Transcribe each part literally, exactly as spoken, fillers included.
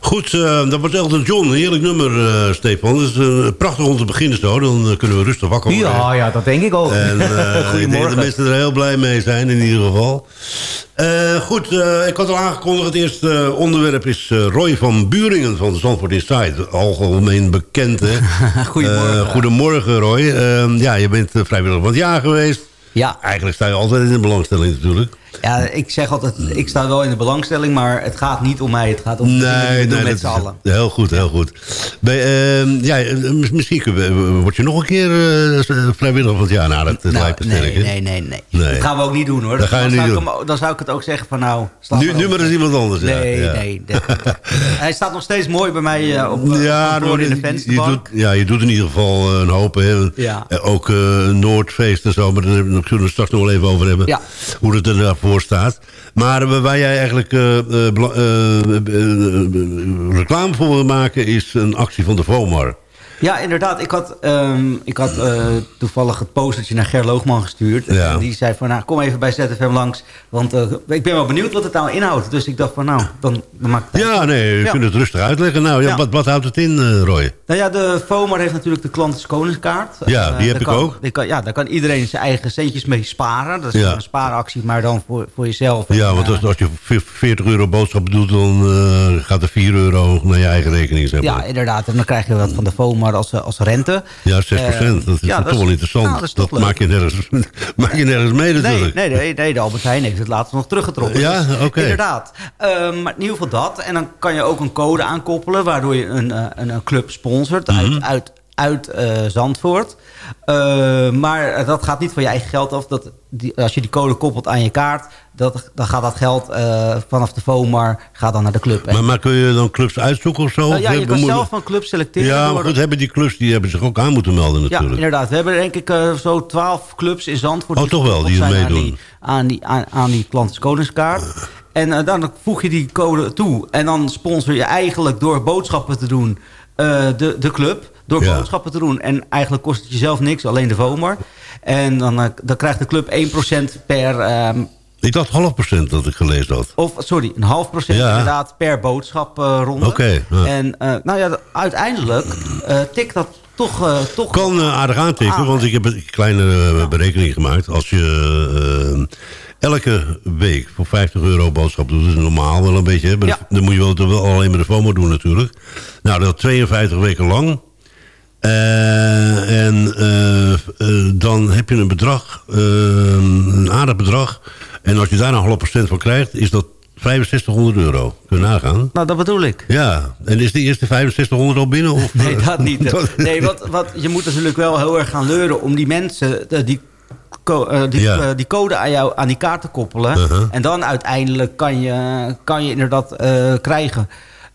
Goed, uh, dat was Elton John. Een heerlijk nummer, uh, Stefan. Het is uh, prachtig om te beginnen zo. Dan uh, kunnen we rustig wakker worden. Ja, ja, dat denk ik ook. En uh, ik denk dat de mensen er heel blij mee zijn in ieder geval. Uh, goed, uh, ik had al aangekondigd. Het eerste uh, onderwerp is uh, Roy van Buringen van de Zandvoort Inside. Algemeen bekend, hè? Goedemorgen. Uh, goedemorgen, Roy. Uh, ja, je bent uh, vrijwilliger van het jaar geweest. Ja. Eigenlijk sta je altijd in de belangstelling natuurlijk. Ja, ik zeg altijd, ik sta wel in de belangstelling, maar het gaat niet om mij. Het gaat om nee, nee, nee, met z'n allen. Heel goed, heel goed. Bij, uh, ja, misschien we, word je nog een keer uh, vrijwilliger van het jaar. Nou, dat, dat nou, lijkt me nee, sterk. nee, nee, nee, nee. Dat gaan we ook niet doen, hoor. Dat ga je dan, niet zou doen. Ik hem, dan zou ik het ook zeggen van nou... Nu, nu maar eens iemand anders. Nee, ja. nee. De, de, hij staat nog steeds mooi bij mij uh, op, ja, op in de vensterbank. Ja, je doet in ieder geval uh, een hoop. Hè. Ja. Uh, ook uh, Noordfeest en zo, maar daar kunnen we het straks nog wel even over hebben. Ja. Hoe het er daarvoor staat. Maar waar jij eigenlijk uh, uh, uh, uh, uh, reclame voor wil maken is een actie van de VOMAR. Ja, inderdaad. Ik had, um, ik had uh, toevallig het postertje naar Ger Loogman gestuurd. Ja. En die zei van, nou, kom even bij Z F M langs. Want uh, ik ben wel benieuwd wat het nou inhoudt. Dus ik dacht van, nou, dan, dan maak ik het. Ja, nee, je ja. kunt het rustig uitleggen. Nou, ja, ja. Wat, wat houdt het in, uh, Roy? Nou ja, de VOMAR heeft natuurlijk de Klanten Koningskaart. Ja, die uh, heb ik kan, ook. Die kan, ja, daar kan iedereen zijn eigen centjes mee sparen. Dat is ja. een spaaractie, maar dan voor, voor jezelf. Ja, en, want als, uh, als je veertig euro boodschappen doet, dan uh, gaat er vier euro naar je eigen rekening. Zeg maar. Ja, inderdaad. En dan krijg je wat van de VOMAR als, als rente. Ja, zes procent. Uh, dat is ja, toch dat is, wel interessant. Nou, dat dat maak je, nergens, maak je nergens mee natuurlijk. Nee, nee, nee, nee, de Albert Heijn heeft het laatst nog teruggetrokken. Ja, dus, oké. Okay. Inderdaad. Um, maar in ieder geval dat. En dan kan je ook een code aankoppelen, waardoor je een, een, een club sponsort uit, mm-hmm. uit, uit uh, Zandvoort. Uh, maar dat gaat niet van je eigen geld af. Dat, die, als je die code koppelt aan je kaart, dat, dan gaat dat geld uh, vanaf de VOMAR gaat dan naar de club. Maar, maar kun je dan clubs uitzoeken of zo? Uh, ja, je kan moet... zelf van clubs selecteren. Ja, maar goed, hebben die clubs die hebben zich ook aan moeten melden natuurlijk. Ja, inderdaad. We hebben denk ik uh, zo twaalf clubs in Zandvoort. Oh, toch wel, die er meedoen. Aan die, aan die, aan, aan die Klanten Koningskaart. En uh, dan voeg je die code toe. En dan sponsor je eigenlijk door boodschappen te doen uh, de, de club. Door ja. boodschappen te doen. En eigenlijk kost het jezelf niks, alleen de VOMAR. En dan, uh, dan krijgt de club één procent per... Um, ik dacht half procent dat ik gelezen had. Of, sorry, een half procent ja. inderdaad per boodschapronde. Oké. Okay, ja. En uh, nou ja, uiteindelijk uh, tikt dat toch... Uh, toch kan uh, aardig aantikken, aan. Want ik heb een kleine uh, berekening gemaakt. Als je... Uh, elke week voor vijftig euro boodschap doet, dat is normaal wel een beetje. Hè? Ja. Dan moet je wel, wel alleen met de VOMAR doen natuurlijk. Nou, dat tweeënvijftig weken lang. Uh, en uh, uh, dan heb je een bedrag, uh, een aardig bedrag. En als je daar een half procent van krijgt, is dat vijfenzestighonderd euro. Kun je nagaan? Nou, dat bedoel ik. Ja, en is de eerste vijfenzestighonderd al binnen? Of? Nee, dat niet. Nee, wat, wat, je moet natuurlijk wel heel erg gaan leuren om die mensen... die Die, ja. uh, die code aan, jou, aan die kaart te koppelen. Uh-huh. En dan uiteindelijk kan je, kan je inderdaad uh, krijgen.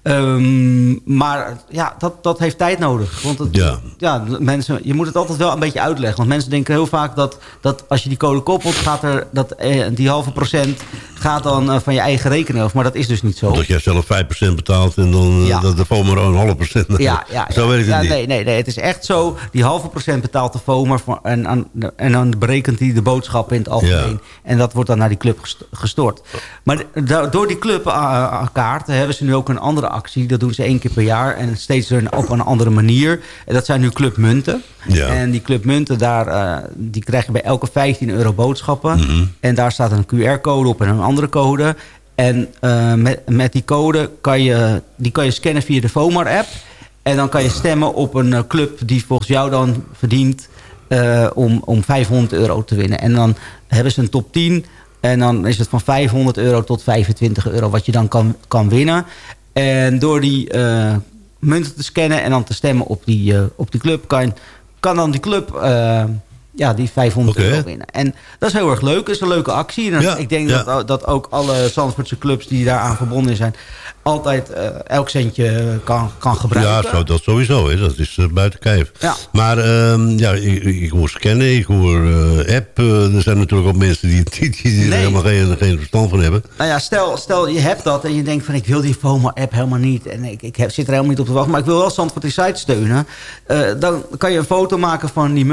Um, maar ja, dat, dat heeft tijd nodig. Want het, ja. Ja, mensen, je moet het altijd wel een beetje uitleggen. Want mensen denken heel vaak dat, dat als je die code koppelt... gaat er dat, eh, die halve procent gaat dan uh, van je eigen rekening af. Maar dat is dus niet zo. Dat jij zelf vijf procent betaalt en dan ja. dat de VOMAR een half procent. Ja, ja, zo ja, weet ik het ja, niet. Nee, nee, nee, het is echt zo. Die halve procent betaalt de VOMAR voor, en, en, en dan berekent hij de boodschappen in het algemeen. Ja. En dat wordt dan naar die club gestort. Maar door die clubkaart hebben ze nu ook een andere actie. Dat doen ze één keer per jaar en steeds op een andere manier. En dat zijn nu clubmunten. Ja. En die clubmunten, daar, uh, die krijg je bij elke vijftien euro boodschappen. Mm-hmm. En daar staat een Q R-code op en een andere code. En uh, met, met die code kan je, die kan je scannen via de VOMAR-app. En dan kan je stemmen op een uh, club die volgens jou dan verdient uh, om, om vijfhonderd euro te winnen. En dan hebben ze een top tien. En dan is het van vijfhonderd euro tot vijfentwintig euro wat je dan kan, kan winnen. En door die uh, munten te scannen en dan te stemmen op die, uh, op die club... kan, kan dan die club uh, ja, die vijfhonderd okay. euro winnen. En dat is heel erg leuk. Dat is een leuke actie. En ja, ik denk ja. dat, dat ook alle Zandvoortse clubs die daaraan verbonden zijn... altijd uh, elk centje kan, kan gebruiken. Ja, zo, dat sowieso. Hè. Dat is uh, buiten kijf. Ja. Maar uh, ja, ik, ik hoor scannen, ik hoor uh, app. Uh, er zijn natuurlijk ook mensen die, die, die, die nee. er helemaal geen, geen verstand van hebben. Nou ja, stel, stel je hebt dat en je denkt van... ik wil die VOMAR-app helemaal niet. En ik, ik heb, zit er helemaal niet op te wachten. Maar ik wil wel Zandvoort Inside steunen. Uh, dan kan je een foto maken van die munten...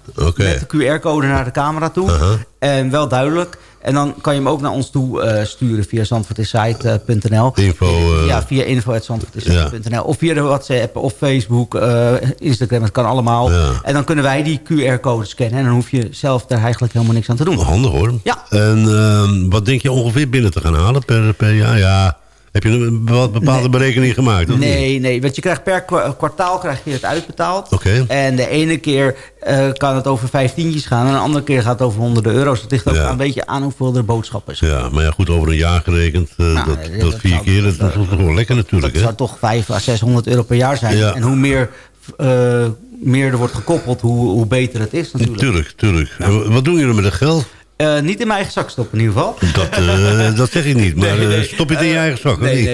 Okay. Met de Q R-code naar de camera toe. Uh-huh. En wel duidelijk. En dan kan je hem ook naar ons toe uh, sturen via zandvoortinsight punt n l. Info. Uh, ja, via info at zandvoortinsight punt n l. Ja. Of via de WhatsApp of Facebook, uh, Instagram. Het kan allemaal. Ja. En dan kunnen wij die Q R-code scannen. En dan hoef je zelf daar eigenlijk helemaal niks aan te doen. Handig hoor. Ja. En uh, wat denk je ongeveer binnen te gaan halen per, per jaar? Ja... Heb je een bepaalde nee. berekening gemaakt? Of nee, niet? nee, want je krijgt per kwartaal krijg je het uitbetaald. Okay. En de ene keer uh, kan het over vijftientjes gaan... en de andere keer gaat het over honderden euro's. Dat ligt ook ja. een beetje aan hoeveel er boodschappen zijn. Ja, maar ja, goed, over een jaar gerekend, uh, nou, dat, dat, dat vier zou, keer, dat, dat is gewoon lekker natuurlijk. Dat hè? zou toch vijfhonderd à zeshonderd euro per jaar zijn. Ja. En hoe meer... Uh, meer er wordt gekoppeld, hoe, hoe beter het is natuurlijk. Tuurlijk, tuurlijk. Ja. Wat doen jullie met dat geld? Uh, niet in mijn eigen zak stoppen in ieder geval. Dat, uh, dat zeg ik niet, maar nee, nee. stop je het in je eigen zak? Nee, niet? nee,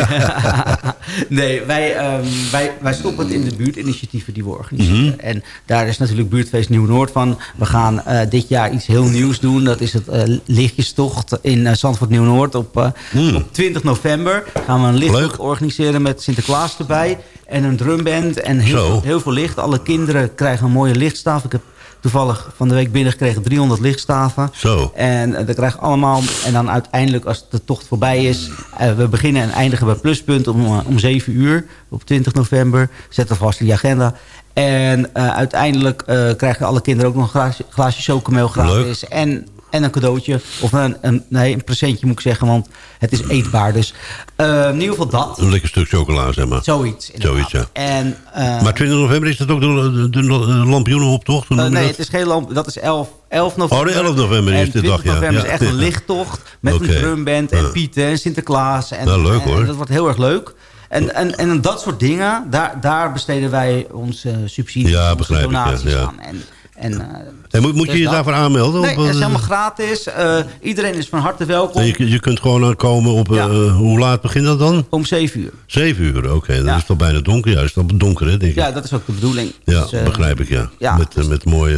nee. nee wij, um, wij, wij stoppen het in de buurtinitiatieven die we organiseren. Mm-hmm. En daar is natuurlijk buurtfeest Nieuw-Noord van. We gaan uh, dit jaar iets heel nieuws doen. Dat is het uh, lichtjestocht in uh, Zandvoort Nieuw-Noord. Op, uh, mm. op twintig november gaan we een lichttocht organiseren met Sinterklaas erbij. En een drumband en heel, veel, heel veel licht. Alle kinderen krijgen een mooie lichtstaaf. Ik heb toevallig van de week binnengekregen driehonderd lichtstaven. Zo. En uh, dat krijgen allemaal. En dan uiteindelijk, als de tocht voorbij is... Uh, we beginnen en eindigen bij Pluspunt om, uh, om zeven uur op twintig november. Zet er vast in je agenda. En uh, uiteindelijk uh, krijgen alle kinderen ook nog een glaasje, glaasje chocomel gratis. En, en een cadeautje. Of een, een, nee, een presentje moet ik zeggen, want het is eetbaar. Dus uh, in ieder geval dat. Een lekker stuk chocola, zeg maar. Zoiets. Zoiets, ja. En, uh, maar twintig november is dat ook de, de, de lampioenenoptocht? Uh, nee, dat? het is geen lamp. Dat is elf november. Oh, de elf november is de dag, ja. november ja. is echt een lichttocht met okay. een drumband en ja. Pieten en Sinterklaas. En, nou, leuk hoor. En dat wordt heel erg leuk. En, en, en dat soort dingen, daar, daar besteden wij onze subsidies, ja, onze donaties ik, ja. aan. En, en, uh, en moet moet je je dat? daarvoor aanmelden? Nee, op, het is helemaal gratis. Uh, iedereen is van harte welkom. Je, je kunt gewoon aankomen op... Ja. Uh, hoe laat begint dat dan? Om zeven uur. Zeven uur, oké. Okay. Dat ja. is toch bijna donker. Ja, is toch donker, hè, denk ik. Ja, dat is ook de bedoeling. Ja, dus, uh, begrijp ik, ja. ja. Met, uh, met mooie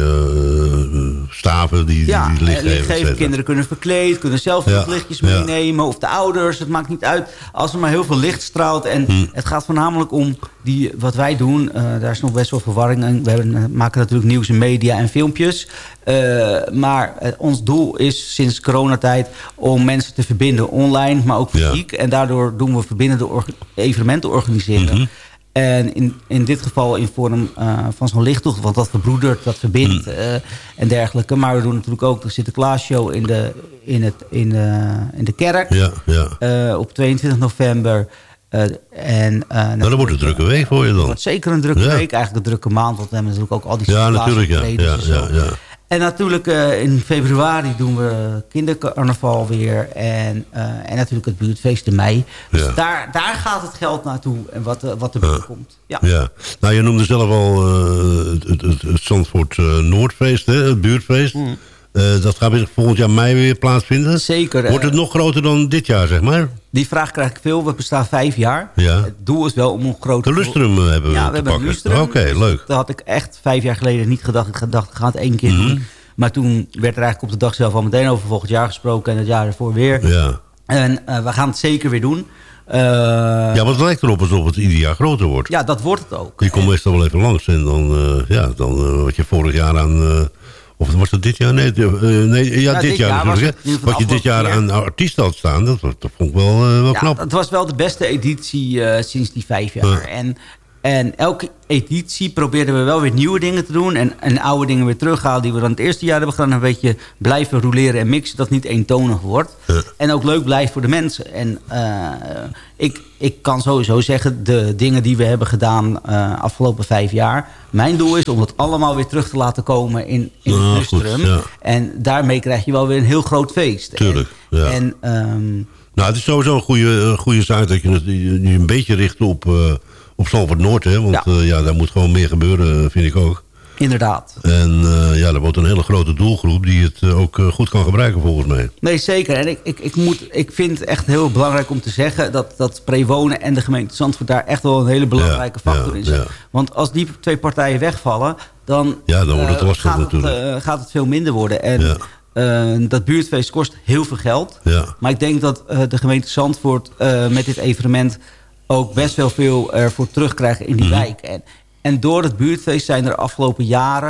uh, staven die, ja, die licht geven. lichtgeven. Kinderen kunnen verkleed, kunnen zelf ja. lichtjes ja. meenemen. Of de ouders, het maakt niet uit. Als er maar heel veel licht straalt. En hmm. het gaat voornamelijk om die, wat wij doen. Uh, daar is nog best wel verwarring. En we hebben, uh, maken natuurlijk nieuws in media en filmpjes. Uh, maar uh, ons doel is sinds coronatijd om mensen te verbinden online, maar ook fysiek. Ja. En daardoor doen we verbindende orga- evenementen organiseren. Mm-hmm. En in, in dit geval in vorm uh, van zo'n lichttocht, want dat verbroedert, dat verbindt mm. uh, en dergelijke. Maar we doen natuurlijk ook de Sinterklaasshow in de, in het, in de, in de kerk ja, ja. Uh, op tweeëntwintig november. Uh, en, uh, nou, dat wordt een drukke week voor je dan. Het wordt zeker een drukke ja. week, eigenlijk een drukke maand. Want we hebben natuurlijk ook al die ja, natuurlijk, ja. Ja, ja, ja. En natuurlijk uh, in februari doen we kindercarnaval weer. En, uh, en natuurlijk het buurtfeest in mei. Dus ja. daar, daar gaat het geld naartoe en wat, uh, wat er ja. komt. Ja. ja. Nou, je noemde zelf al uh, het, het, het, het Zandvoort uh, Noordfeest, hè, het buurtfeest. Mm. Uh, dat gaat volgend jaar mei weer plaatsvinden. Zeker. Wordt het nog groter dan dit jaar, zeg maar? Die vraag krijg ik veel. We bestaan vijf jaar. Ja. Het doel is wel om een groter... De lustrum hebben we Ja, te we hebben pakken. een lustrum. Oké, okay, leuk. Dat had ik echt vijf jaar geleden niet gedacht. Ik dacht, ik ga het één keer mm-hmm. doen. Maar toen werd er eigenlijk op de dag zelf al meteen over volgend jaar gesproken. En het jaar ervoor weer. Ja. En uh, we gaan het zeker weer doen. Uh, ja, maar het lijkt erop alsof het ieder jaar groter wordt. Ja, dat wordt het ook. Je komt meestal wel even langs. En dan, uh, ja, dan uh, wat je vorig jaar aan... Uh, Of was het dit jaar? Nee, uh, nee ja, ja, dit, dit jaar, jaar natuurlijk. Wat je dit jaar keer. aan artiesten had staan, dat, dat vond ik wel, uh, wel ja, knap. Het was wel de beste editie uh, sinds die vijf jaar. Uh. En, en elke editie probeerden we wel weer nieuwe dingen te doen. En, en oude dingen weer terughalen die we dan het eerste jaar hebben gedaan. Een beetje blijven roleren en mixen, dat het niet eentonig wordt. Uh. En ook leuk blijft voor de mensen. En uh, ik, ik kan sowieso zeggen, de dingen die we hebben gedaan uh, afgelopen vijf jaar. Mijn doel is om het allemaal weer terug te laten komen in, in ah, het lustrum. Ja. En daarmee krijg je wel weer een heel groot feest. Tuurlijk, en, ja. En, um, nou, het is sowieso een goede, goede zaak dat je het je een beetje richt op, uh, op Zandvoort Noord. Hè? Want ja. Uh, ja, daar moet gewoon meer gebeuren, vind ik ook. Inderdaad. En uh, ja, er wordt een hele grote doelgroep die het uh, ook uh, goed kan gebruiken volgens mij. Nee, zeker. En ik, ik, ik, moet, ik vind het echt heel belangrijk om te zeggen dat, dat Prewonen en de gemeente Zandvoort daar echt wel een hele belangrijke ja, factor ja, in zijn. Ja. Want als die twee partijen wegvallen, dan, ja, dan wordt het uh, lastig gaat, het, uh, gaat het veel minder worden. En ja. uh, dat buurtfeest kost heel veel geld. Ja. Maar ik denk dat uh, de gemeente Zandvoort uh, met dit evenement ook best wel veel ervoor terugkrijgt in die mm-hmm. wijk. En, En door het buurtfeest zijn er afgelopen jaren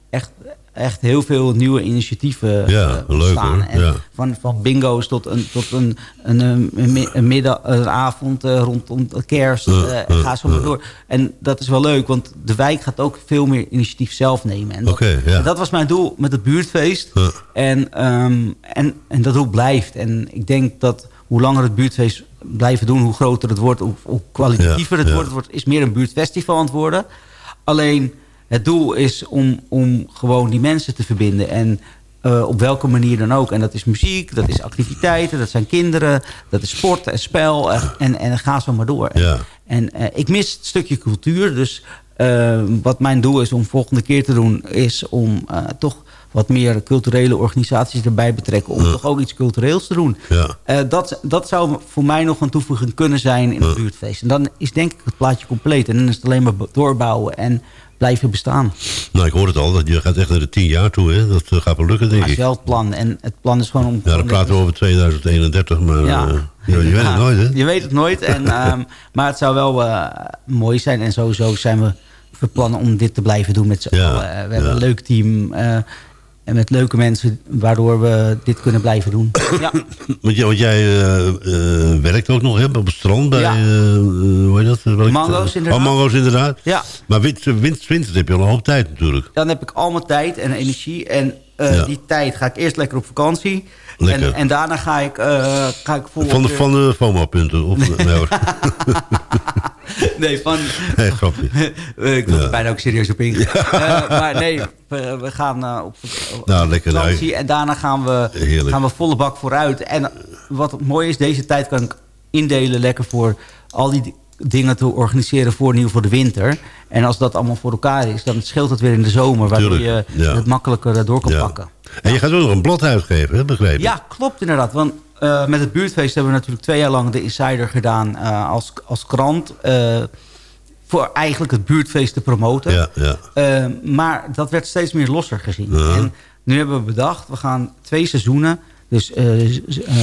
echt, echt heel veel nieuwe initiatieven ja, uh, ontstaan. Leuk, en ja. van, van bingo's tot een, tot een, een, een, een middag, een avond uh, rondom kerst. Uh, uh, uh, ga zo maar uh. door. En dat is wel leuk, want de wijk gaat ook veel meer initiatief zelf nemen. En dat, okay, ja. en dat was mijn doel met het buurtfeest. Uh. En, um, en, en dat doel blijft. En ik denk dat hoe langer het buurtfeest blijven doen, hoe groter het wordt, hoe, hoe kwalitatiever ja, het ja. wordt. Het wordt, is meer een buurtfestival aan het worden. Alleen het doel is om, om gewoon die mensen te verbinden. En uh, op welke manier dan ook. En dat is muziek, dat is activiteiten, dat zijn kinderen, dat is sport en spel. Uh, en, en ga zo maar door. Ja. En uh, ik mis het stukje cultuur. Dus uh, wat mijn doel is om volgende keer te doen, is om uh, toch wat meer culturele organisaties erbij betrekken. Om ja. toch ook iets cultureels te doen. Ja. Uh, dat, dat zou voor mij nog een toevoeging kunnen zijn in het ja. buurtfeest. En dan is denk ik het plaatje compleet. En dan is het alleen maar doorbouwen en blijven bestaan. Nou, ik hoor het al. Dat je gaat echt naar de tien jaar toe. Hè? Dat uh, gaat wel lukken, denk ik. Dat is wel het plan. En het plan is gewoon om... Ja, dan praten we over tweeduizend eenendertig. Maar ja. Uh, ja, je ja, weet het nooit, hè? Je weet het nooit. En, um, maar het zou wel uh, mooi zijn. En sowieso zijn we verplannen om dit te blijven doen met z'n ja. allen. Uh, we hebben ja. een leuk team... Uh, En met leuke mensen, waardoor we dit kunnen blijven doen. Ja. Want, jij, want jij uh, uh, werkt ook nog hè, op het strand bij... Ja. Uh, hoe heet dat? Welk, Mango's inderdaad. Oh, Mango's inderdaad. Ja. Maar winter, winter, winter heb je al een hoop tijd natuurlijk. Dan heb ik al mijn tijd en energie. En uh, ja. die tijd ga ik eerst lekker op vakantie. Lekker. En, en daarna ga ik, uh, ga ik voor... Van de, van de FOMO-punten? Of, nee, nee, van... Nee, grapje. Ik wil ja. er bijna ook serieus op ingaan. Ja. Uh, maar nee, we, we gaan uh, op, op nou, lekker, vakantie. nee. En daarna gaan we, gaan we volle bak vooruit. En wat mooi is, deze tijd kan ik indelen lekker voor al die dingen te organiseren voor in ieder geval de winter. En als dat allemaal voor elkaar is, dan scheelt het weer in de zomer. Waardoor je ja. het makkelijker door kan ja. pakken. En je gaat ook nog een blad uitgeven, hè, begrepen? Ja, klopt inderdaad. Want uh, met het buurtfeest hebben we natuurlijk twee jaar lang de Insider gedaan uh, als, als krant. Uh, voor eigenlijk het buurtfeest te promoten. Ja, ja. Uh, maar dat werd steeds meer losser gezien. Ja. En nu hebben we bedacht, we gaan twee seizoenen. Dus uh, uh,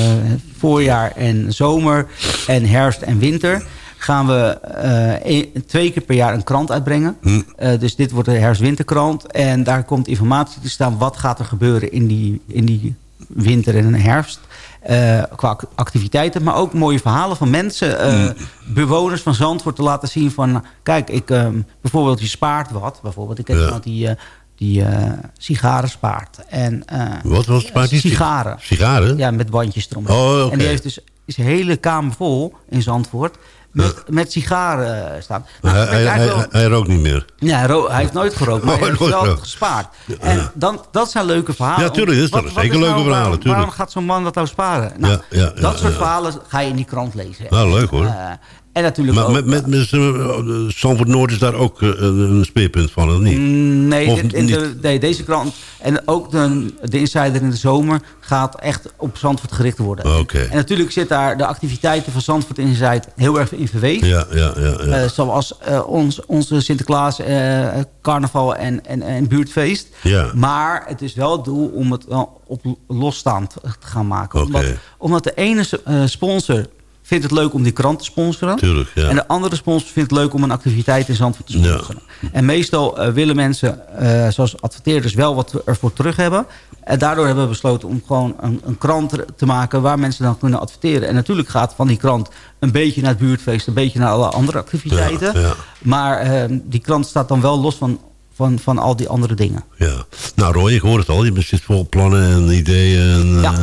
voorjaar en zomer en herfst en winter gaan we uh, een, twee keer per jaar een krant uitbrengen. Hm. Uh, dus dit wordt de herfst-winterkrant. En daar komt informatie te staan. Wat gaat er gebeuren in die, in die winter en herfst. Uh, qua activiteiten. Maar ook mooie verhalen van mensen. Uh, hm. Bewoners van Zandvoort te laten zien van... Kijk, ik, um, bijvoorbeeld je spaart wat. Bijvoorbeeld, ik heb ja. iemand die... Uh, die uh, sigaren spaart. En, uh, wat was spaart die? Sigaren. Sigaren? Ja, met bandjes eromheen. Oh, okay. En die heeft dus is een hele kamer vol in Zandvoort... met, ja. met sigaren staan. Nou, hij, hij, wel... hij, hij rookt niet meer. Ja, hij, ro- hij heeft nooit gerookt, maar oh, hij heeft wel gerookt. gespaard. En ja. dan, dat zijn leuke verhalen. Ja, tuurlijk, dat is zeker leuke nou, verhalen. Waarom, tuurlijk. waarom gaat zo'n man dat nou sparen? Nou, ja, ja, ja, dat soort ja. verhalen ga je in die krant lezen. Nou, leuk hoor. Uh, En natuurlijk maar ook... met, met, met uh, Zandvoort Noord is daar ook uh, een speerpunt van, of niet? Nee, of in, in niet? De, nee, deze krant en ook de, de Insider in de zomer gaat echt op Zandvoort gericht worden. Okay. En natuurlijk zit daar de activiteiten van Zandvoort Insight heel erg in verweven. Ja, ja, ja, ja. Uh, zoals uh, ons, onze Sinterklaas, uh, carnaval en, en, en buurtfeest. Ja. Maar het is wel het doel om het uh, op losstaand te gaan maken. Okay. Omdat, omdat de ene uh, sponsor... vindt het leuk om die krant te sponsoren. Tuurlijk, ja. En de andere sponsor vindt het leuk om een activiteit in Zandvoort te sponsoren. Ja. En meestal uh, willen mensen, uh, zoals adverteerders, wel wat ervoor terug hebben. En daardoor hebben we besloten om gewoon een, een krant te maken... waar mensen dan kunnen adverteren. En natuurlijk gaat van die krant een beetje naar het buurtfeest... een beetje naar alle andere activiteiten. Ja, ja. Maar uh, die krant staat dan wel los van... Van, van al die andere dingen. Ja. Nou Roy, ik hoor het al. Je zit vol plannen en ideeën. En, ja. Uh,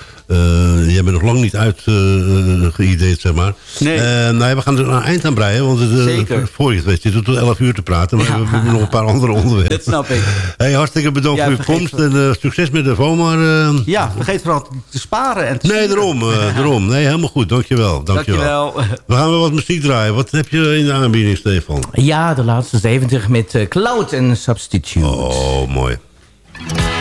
Uh, jij bent nog lang niet uitgeideerd, uh, zeg maar. Nee. Uh, nou, we gaan er een eind aan breien. Want het, uh, Zeker. Voor je het weet, je doet tot elf uur te praten. Maar ja. we hebben nog een paar andere onderwerpen. Dat snap ik. Hey, hartstikke bedankt ja, voor je komst. En uh, succes met de Vomar. Uh. Ja, vergeet vooral te sparen. En te nee, daarom, uh, daarom. Nee, helemaal goed. Dankjewel. Dankjewel. Dankjewel. We gaan wel wat muziek draaien. Wat heb je in de aanbieding, Stefan? Ja, de laatste zeventig met uh, Cloud en Substitute. Oh, mooi.